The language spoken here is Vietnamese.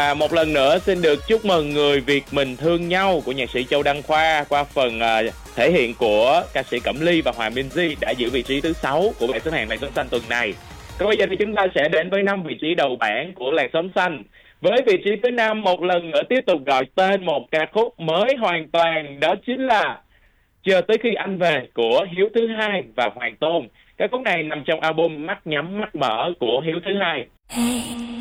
Một lần nữa xin được chúc mừng Người Việt Mình Thương Nhau của nhạc sĩ Châu Đăng Khoa qua phần thể hiện của ca sĩ Cẩm Ly và Hoàng Minzy đã giữ vị trí thứ 6 của bảng xếp hạng Làn Sóng Xanh tuần này. Còn bây giờ thì chúng ta sẽ đến với 5 vị trí đầu bảng của Làn Sóng Xanh. Với vị trí thứ 5 một lần nữa tiếp tục gọi tên một ca khúc mới hoàn toàn, đó chính là Chờ Tới Khi Anh Về của Hiếu thứ hai và Hoàng Tôn. Ca khúc này nằm trong album Mắt Nhắm Mắt Mở của Hiếu thứ hai.